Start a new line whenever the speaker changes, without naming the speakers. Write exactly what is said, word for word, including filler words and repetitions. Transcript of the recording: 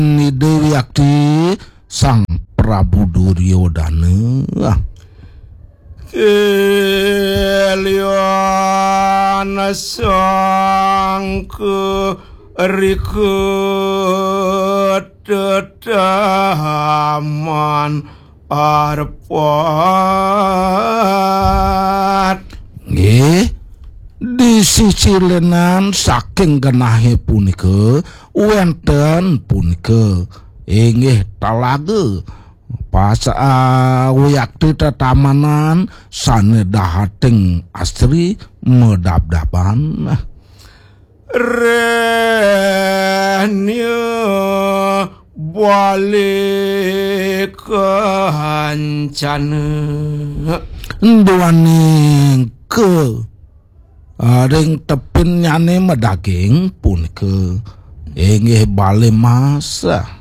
Dewi Akti Sang Prabu Duryodana
Kalian sang ke rikut tetaman arpat
nggih disicilenan saking genahe punika wonten punika inggih talaga pas Wiyakti tetamanan sanedahating astri medap-dapan
Renya balik kancana
duaning ke ring tepin nyane medaging punika inggih bale masa